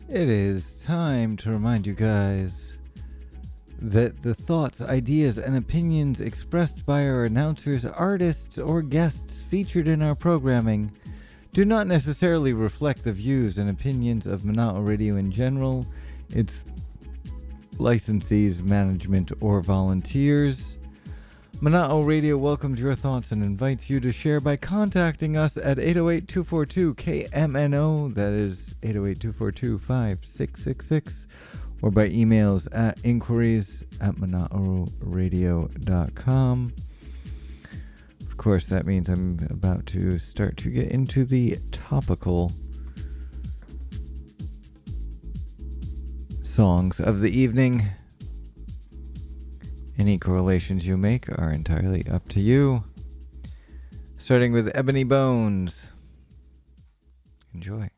It is time to remind you guys that the thoughts, ideas, and opinions expressed by our announcers, artists, or guests featured in our programming do not necessarily reflect the views and opinions of Mana'o Radio in general, its licensees, management, or volunteers. Mana'o Radio welcomes your thoughts and invites you to share by contacting us at 808-242-KMNO, that is 808-242-5666, or by emails at inquiries@mana'ororadio.com. Of course, that means I'm about to start to get into the topical songs of the evening. Any correlations you make are entirely up to you. Starting with Ebony Bones. Enjoy.